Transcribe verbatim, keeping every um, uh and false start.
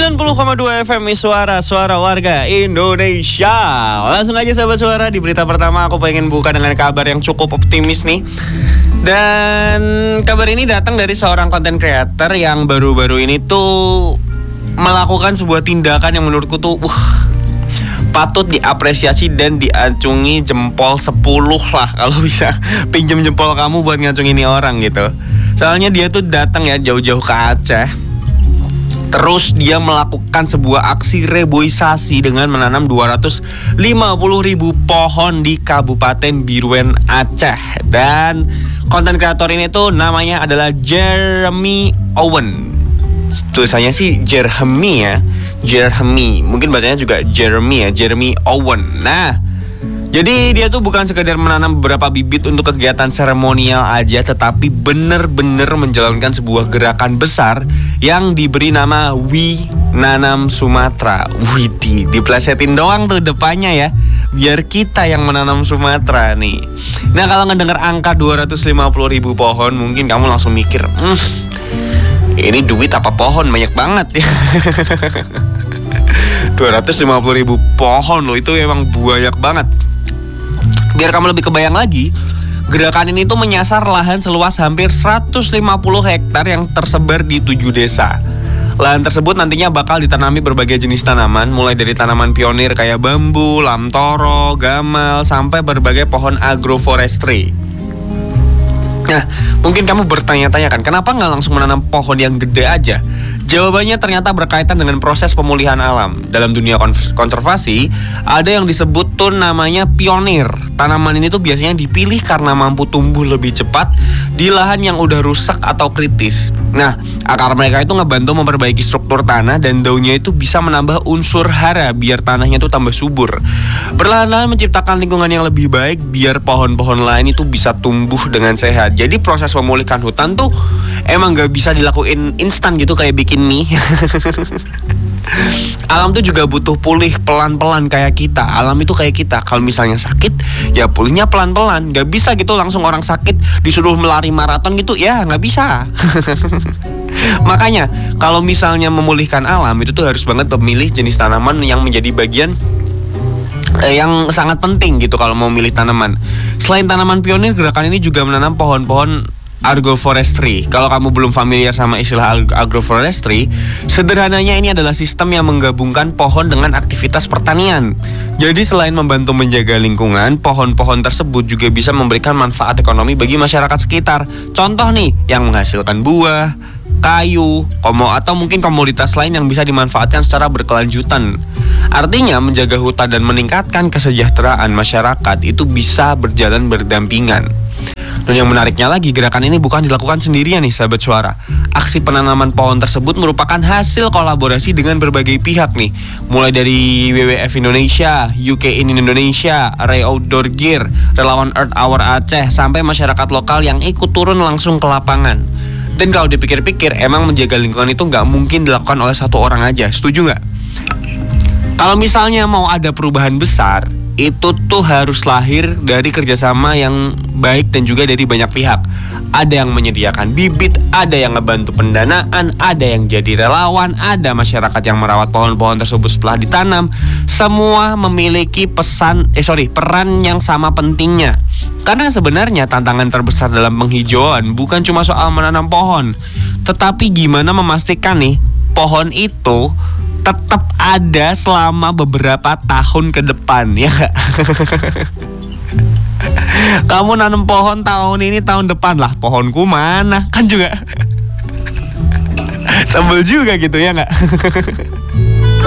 sembilan puluh koma dua F M Suara Suara Warga Indonesia. Langsung aja sahabat suara, di berita pertama aku pengen buka dengan kabar yang cukup optimis nih. Dan kabar ini datang dari seorang content creator yang baru-baru ini tuh melakukan sebuah tindakan yang menurutku tuh uh, patut diapresiasi dan diacungi jempol sepuluh lah. Kalau bisa pinjem jempol kamu buat ngacungin ini orang gitu. Soalnya dia tuh datang ya jauh-jauh ke Aceh. Terus dia melakukan sebuah aksi reboisasi dengan menanam dua ratus lima puluh ribu pohon di Kabupaten Biren, Aceh. Dan konten kreator ini tuh namanya adalah Jeremy Owen. Tulisannya sih Jeremy ya, Jeremy. Mungkin bacanya juga Jeremy ya, Jeremy Owen. Nah, jadi dia tuh bukan sekedar menanam beberapa bibit untuk kegiatan seremonial aja, tetapi bener-bener menjalankan sebuah gerakan besar yang diberi nama We Nanam Sumatera. Widih, diplesetin doang tuh depannya ya, biar kita yang menanam Sumatera nih. Nah, kalau ngedenger angka dua ratus lima puluh ribu pohon, mungkin kamu langsung mikir, hmm, ini duit apa pohon, banyak banget ya. dua ratus lima puluh ribu pohon loh, itu emang banyak banget. Biar kamu lebih kebayang lagi, gerakan ini tuh menyasar lahan seluas hampir seratus lima puluh hektar yang tersebar di tujuh desa. Lahan tersebut nantinya bakal ditanami berbagai jenis tanaman, mulai dari tanaman pionir kayak bambu, lamtoro, gamal, sampai berbagai pohon agroforestry. Nah, mungkin kamu bertanya-tanya kan, kenapa nggak langsung menanam pohon yang gede aja? Jawabannya ternyata berkaitan dengan proses pemulihan alam. Dalam dunia konservasi, ada yang disebut tuh namanya pionir. Tanaman ini tuh biasanya dipilih karena mampu tumbuh lebih cepat di lahan yang udah rusak atau kritis. Nah, akar mereka itu ngebantu memperbaiki struktur tanah, dan daunnya itu bisa menambah unsur hara biar tanahnya tuh tambah subur. Perlahan-lahan menciptakan lingkungan yang lebih baik biar pohon-pohon lain itu bisa tumbuh dengan sehat. Jadi proses memulihkan hutan tuh emang gak bisa dilakuin instan gitu kayak bikin mie. Alam tuh juga butuh pulih pelan-pelan kayak kita. Alam itu kayak kita, kalau misalnya sakit ya pulihnya pelan-pelan. Gak bisa gitu langsung orang sakit disuruh melari maraton gitu, ya gak bisa. Makanya kalau misalnya memulihkan alam itu tuh harus banget memilih jenis tanaman yang menjadi bagian eh, yang sangat penting gitu kalau mau milih tanaman. Selain tanaman pionir, gerakan ini juga menanam pohon-pohon agroforestry. Kalau kamu belum familiar sama istilah agroforestry, sederhananya ini adalah sistem yang menggabungkan pohon dengan aktivitas pertanian. Jadi selain membantu menjaga lingkungan, pohon-pohon tersebut juga bisa memberikan manfaat ekonomi bagi masyarakat sekitar. Contoh nih, yang menghasilkan buah, kayu, komo atau mungkin komoditas lain yang bisa dimanfaatkan secara berkelanjutan. Artinya menjaga hutan dan meningkatkan kesejahteraan masyarakat itu bisa berjalan berdampingan. Dan yang menariknya lagi, gerakan ini bukan dilakukan sendirian nih sahabat suara. Aksi penanaman pohon tersebut merupakan hasil kolaborasi dengan berbagai pihak nih. Mulai dari W W F Indonesia, U K in Indonesia, Ray Outdoor Gear, relawan Earth Hour Aceh, sampai masyarakat lokal yang ikut turun langsung ke lapangan. Dan kalau dipikir-pikir, emang menjaga lingkungan itu gak mungkin dilakukan oleh satu orang aja, setuju gak? Kalau misalnya mau ada perubahan besar, itu tuh harus lahir dari kerjasama yang baik dan juga dari banyak pihak. Ada yang menyediakan bibit, ada yang ngebantu pendanaan, ada yang jadi relawan, ada masyarakat yang merawat pohon-pohon tersebut setelah ditanam. Semua memiliki pesan, eh sorry, peran yang sama pentingnya. Karena sebenarnya tantangan terbesar dalam penghijauan bukan cuma soal menanam pohon, tetapi gimana memastikan nih pohon itu tetap ada selama beberapa tahun ke depan, ya gak? Kamu nanam pohon tahun ini, tahun depan lah pohonku mana? Kan juga sebel juga gitu, ya gak?